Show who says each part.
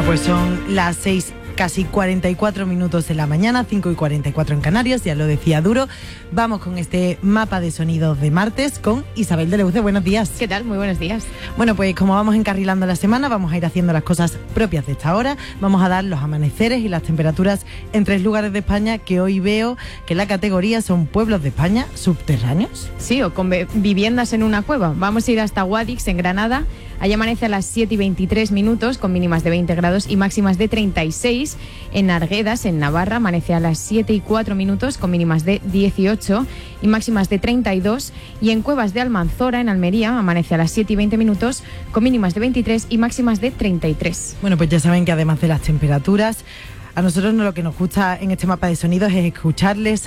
Speaker 1: Pues son las 6, casi 44 minutos de la mañana, 5:44 en Canarias, ya lo decía Duro. Vamos con este mapa de sonidos de martes con Isabel de Leuce. Buenos días.
Speaker 2: ¿Qué tal? Muy buenos días.
Speaker 1: Bueno, pues como vamos encarrilando la semana, vamos a ir haciendo las cosas propias de esta hora. Vamos a dar los amaneceres y las temperaturas en 3 lugares de España que hoy veo que la categoría son pueblos de España subterráneos.
Speaker 2: Sí, o con viviendas en una cueva. Vamos a ir hasta Guadix, en Granada. Allí amanece a las 7:23 minutos con mínimas de 20 grados y máximas de 36. En Arguedas, en Navarra, amanece a las 7:04 minutos con mínimas de 18 y máximas de 32. Y en Cuevas de Almanzora, en Almería, amanece a las 7:20 minutos con mínimas de 23 y máximas de 33.
Speaker 1: Bueno, pues ya saben que además de las temperaturas, a nosotros lo que nos gusta en este mapa de sonidos es escucharles,